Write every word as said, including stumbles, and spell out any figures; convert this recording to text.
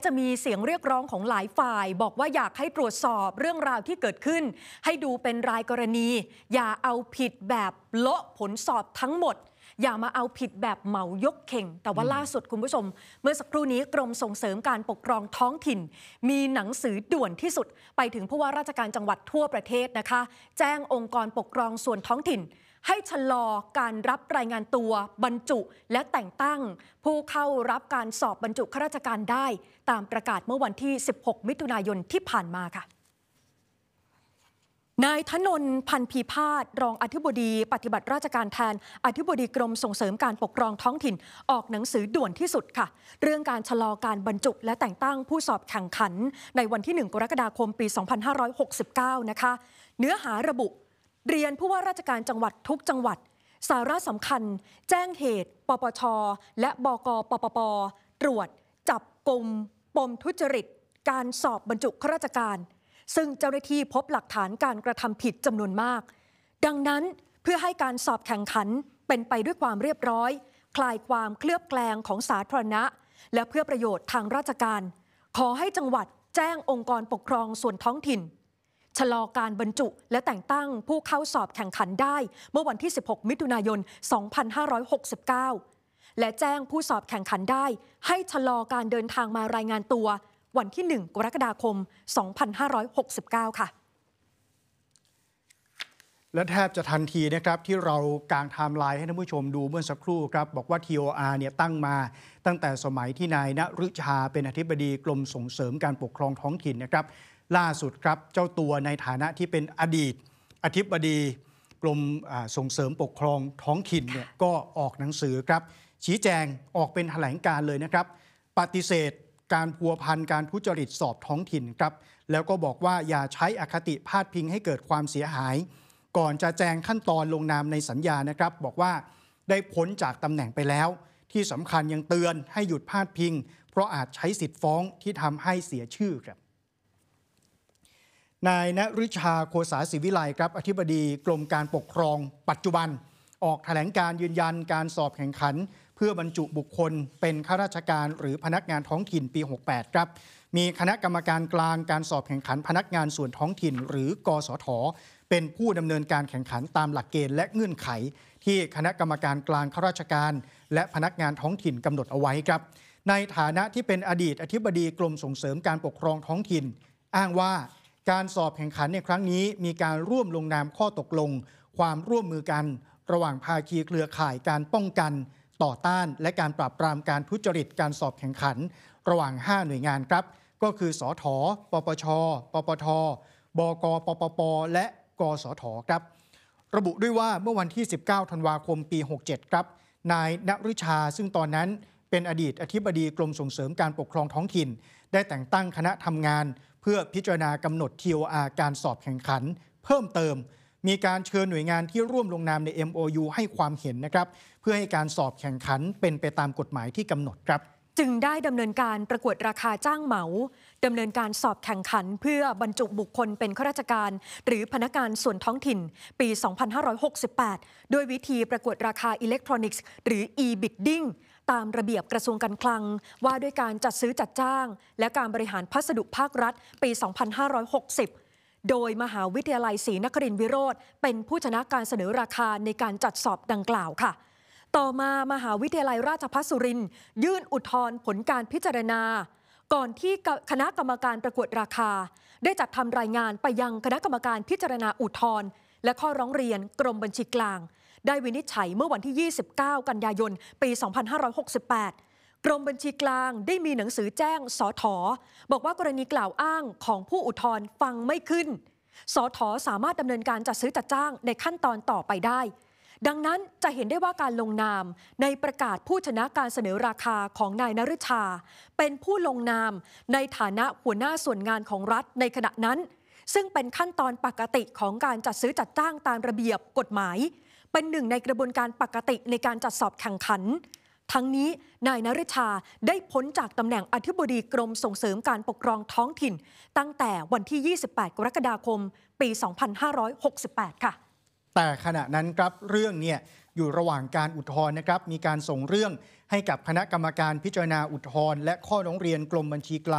จะมีเสียงเรียกร้องของหลายฝ่ายบอกว่าอยากให้ตรวจสอบเรื่องราวที่เกิดขึ้นให้ดูเป็นรายกรณีอย่าเอาผิดแบบโละผลสอบทั้งหมดอย่ามาเอาผิดแบบเหมายกเข่งแต่ว่าล่าสุดคุณผู้ชมเมื่อสักครู่นี้กรมส่งเสริมการปกครองท้องถิ่นมีหนังสือด่วนที่สุดไปถึงผู้ว่าราชการจังหวัดทั่วประเทศนะคะแจ้งองค์กรปกครองส่วนท้องถิ่นให้ชะลอการรับรายงานตัวบรรจุและแต่งตั้งผู้เข้ารับการสอบบรรจุข้าราชการได้ตามประกาศเมื่อวันที่สิบหกมิถุนายนที่ผ่านมาค่ะนายธนนท์พันธีพาสรองอธิบดีปฏิบัติราชการแทนอธิบดีกรมส่งเสริมการปกครองท้องถิ่นออกหนังสือด่วนที่สุดค่ะเรื่องการชะลอการบรรจุและแต่งตั้งผู้สอบแข่งขันในวันที่หนึ่งกรกฎาคมปีสองพันห้าร้อยหกสิบเก้านะคะเนื้อหาระบุเรียนผู้ว่าราชการจังหวัดทุกจังหวัดสาระสำคัญแจ้งเหตุปปชและบกปปปตรวจจับกุมปมทุจริตการสอบบรรจุข้าราชการซึ่งเจ้าหน้าที่พบหลักฐานการกระทำผิดจำนวนมากดังนั้นเพื่อให้การสอบแข่งขันเป็นไปด้วยความเรียบร้อยคลายความเคลือบแคลงของสาธารณะและเพื่อประโยชน์ทางราชการขอให้จังหวัดแจ้งองค์กรปกครองส่วนท้องถิ่นชะลอการบรรจุและแต่งตั้งผู้เข้าสอบแข่งขันได้เมื่อวันที่สิบหกมิถุนายนสองพันห้าร้อยหกสิบเก้าและแจ้งผู้สอบแข่งขันได้ให้ชะลอการเดินทางมารายงานตัววันที่หนึ่งกรกฎาคมสองพันห้าร้อยหกสิบเก้าค่ะและแทบจะทันทีนะครับที่เรากางไทม์ไลน์ให้ท่านผู้ชมดูเมื่อสักครู่ครับบอกว่า ที โอ อาร์ เนี่ยตั้งมาตั้งแต่สมัยที่นายณฤชาเป็นอธิบดีกรมส่งเสริมการปกครองท้องถิ่นนะครับล่าสุดครับเจ้าตัวในฐานะที่เป็นอดีตอธิบดีกรมส่งเสริมปกครองท้องถิ่นเนี่ยก็ออกหนังสือครับชี้แจงออกเป็นแถลงการเลยนะครับปฏิเสธการพัวพันการทุจริตสอบท้องถิ่นครับแล้วก็บอกว่าอย่าใช้อคติพาดพิงให้เกิดความเสียหายก่อนจะแจงขั้นตอนลงนามในสัญญานะครับบอกว่าได้พ้นจากตำแหน่งไปแล้วที่สำคัญยังเตือนให้หยุดพาดพิงเพราะอาจใช้สิทธิฟ้องที่ทำให้เสียชื่อครับนายณฤชาโคสาศิวิไลครับอธิบดีกรมการปกครองปัจจุบันออกแถลงการยืนยันการสอบแข่งขันเพื่อบรรจุบุคคลเป็นข้าราชการหรือพนักงานท้องถิ่นปีหกสิบแปดครับมีคณะกรรมการกลางการสอบแข่งขันพนักงานส่วนท้องถิ่นหรือกสทเป็นผู้ดำเนินการแข่งขันตามหลักเกณฑ์และเงื่อนไขที่คณะกรรมการกลางข้าราชการและพนักงานท้องถิ่นกำหนดเอาไว้ครับในฐานะที่เป็นอดีตอธิบดีกรมส่งเสริมการปกครองท้องถิ่นอ้างว่าการสอบแข่งขันในครั้งนี้มีการร่วมลงนามข้อตกลงความร่วมมือกันระหว่างภาคีเครือข่ายการป้องกันต่อต้านและการปราบปรามการทุจริตการสอบแข่งขันระหว่างห้าหน่วยงานครับก็คือสทปปชปปทบกปปปและกสทครับระบุด้วยว่าเมื่อวันที่สิบเก้าธันวาคมปีหกสิบเจ็ดครับนายณฤชาซึ่งตอนนั้นเป็นอดีตอธิบดีกรมส่งเสริมการปกครองท้องถิ่นได้แต่งตั้งคณะทำงานเพื่อพิจารณากำหนด ที โอ อาร์ การสอบแข่งขันเพิ่มเติมมีการเชิญหน่วยงานที่ร่วมลงนามใน เอ็ม โอ ยู ให้ความเห็นนะครับเพื่อให้การสอบแข่งขันเป็นไปตามกฎหมายที่กำหนดครับจึงได้ดำเนินการประกวดราคาจ้างเหมาดำเนินการสอบแข่งขันเพื่อบรรจุบุคคลเป็นข้าราชการหรือพนักงานส่วนท้องถิ่นปีสองพันห้าร้อยหกสิบแปดโดยวิธีประกวดราคาอิเล็กทรอนิกส์หรือ e-bidding ตามระเบียบกระทรวงการคลังว่าด้วยการจัดซื้อจัดจ้างและการบริหารพัสดุภาครัฐปีสองพันห้าร้อยหกสิบโดยมหาวิทยาลัยศรีนครินทร์วิโรธเป็นผู้ชนะการเสนอราคาในการจัดสอบดังกล่าวค่ะต่อมามหาวิทยาลัยราชภัฏสุรินทร์ยื่นอุทธรณ์ผลการพิจารณาก่อนที่คณะกรรมการประกวดราคาได้จัดทำรายงานไปยังคณะกรรมการพิจารณาอุทธรณ์และข้อร้องเรียนกรมบัญชีกลางได้วินิจฉัยเมื่อวันที่ยี่สิบเก้ากันยายนปีสองพันห้าร้อยหกสิบแปดกรมบัญชีกลางได้มีหนังสือแจ้งสทบอกว่ากรณีกล่าวอ้างของผู้อุทธรณ์ฟังไม่ขึ้นสทสามารถดำเนินการจัดซื้อจัดจ้างในขั้นตอนต่อไปได้ดังนั้นจะเห็นได้ว่าการลงนามในประกาศผู้ชนะการเสนอราคาของนายณฤชาเป็นผู้ลงนามในฐานะหัวหน้าส่วนงานของรัฐในขณะนั้นซึ่งเป็นขั้นตอนปกติของการจัดซื้อจัดจ้างตามระเบียบกฎหมายเป็นหนึ่งในกระบวนการปกติในการจัดสอบแข่งขันทั้งนี้นายณฤชาได้พ้นจากตำแหน่งอธิบดีกรมส่งเสริมการปกครองท้องถิ่นตั้งแต่วันที่ยี่สิบแปดกรกฎาคมปีสองพันห้าร้อยหกสิบแปดค่ะแต่ขณะนั้นครับเรื่องเนี่ยอยู่ระหว่างการอุทธรณ์นะครับมีการส่งเรื่องให้กับคณะกรรมการพิจารณาอุทธรณ์และข้อร้องเรียนกรมบัญชีกลาง